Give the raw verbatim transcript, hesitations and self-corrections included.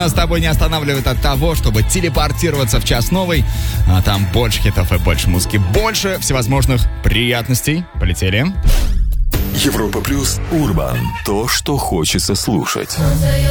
С тобой не останавливает от того, чтобы телепортироваться в час новый. А там больше хитов и больше музыки, больше всевозможных приятностей. Полетели. Европа плюс Урбан. То, что хочется слушать.